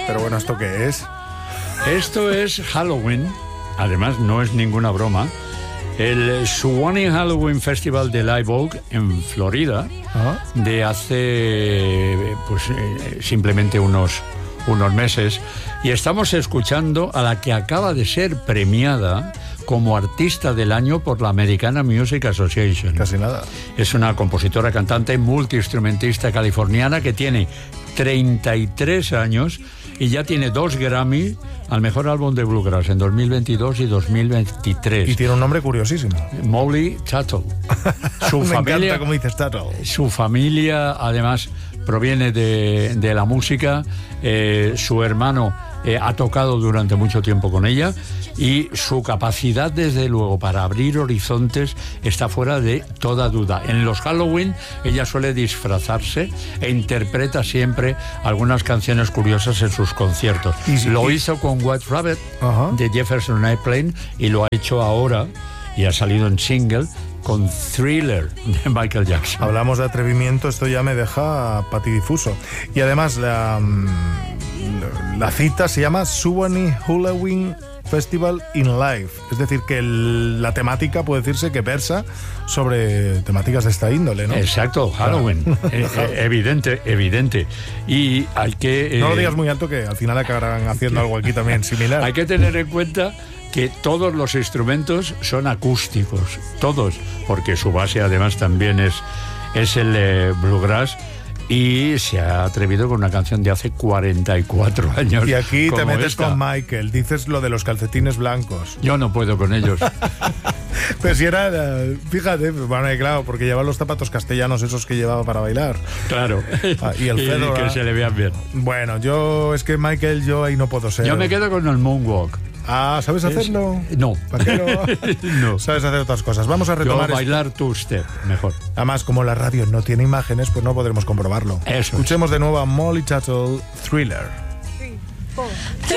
Pero bueno, ¿esto qué es? Esto es Halloween, además no es ninguna broma. El Suwanee Halloween Festival de Live Oak en Florida, de hace simplemente unos meses, y estamos escuchando a la que acaba de ser premiada como artista del año por la American Music Association. Casi nada. Es una compositora, cantante, multiinstrumentista californiana que tiene 33 años y ya tiene 2 Grammy al mejor álbum de Bluegrass en 2022 y 2023. Y tiene un nombre curiosísimo. Molly Tuttle. Me encanta cómo dices Tuttle. Su familia, además, proviene de la música. Su hermano ha tocado durante mucho tiempo con ella y su capacidad, desde luego, para abrir horizontes está fuera de toda duda. En los Halloween ella suele disfrazarse e interpreta siempre algunas canciones curiosas en sus conciertos. Lo hizo con White Rabbit de Jefferson Airplane y lo ha hecho ahora y ha salido en single con Thriller de Michael Jackson. Hablamos de atrevimiento, esto ya me deja patidifuso. Y además la cita se llama Suwanee Halloween Festival in Life. Es decir, que la temática puede decirse que versa sobre temáticas de esta índole, ¿no? Exacto, Halloween. Evidente. Y hay que... no lo digas muy alto, que al final acabarán haciendo algo aquí también similar. Hay que tener en cuenta que todos los instrumentos son acústicos, todos, porque su base además también es el bluegrass, y se ha atrevido con una canción de hace 44 años. Y aquí te metes esta con Michael, dices lo de los calcetines blancos. Yo no puedo con ellos. Pero si era, fíjate, bueno, claro, porque lleva los zapatos castellanos esos que llevaba para bailar. Claro. Y el fedora. Que se le vean bien. Bueno, es que Michael, yo ahí no puedo ser. Yo me quedo con el moonwalk. ¿Sabes hacerlo? No. ¿Para qué no? No. Sabes hacer otras cosas. Vamos a retomar. Yo bailar two-step, mejor. Además, como la radio no tiene imágenes, pues no podremos comprobarlo. Eso. Escuchemos de nuevo a Molly Tuttle, Thriller. 3, 4.